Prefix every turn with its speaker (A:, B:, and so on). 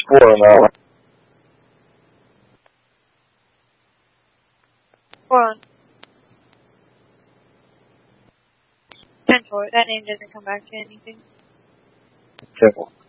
A: 4 on that one.
B: 4 on. 10-4. That name doesn't come back to anything.
A: 10-4.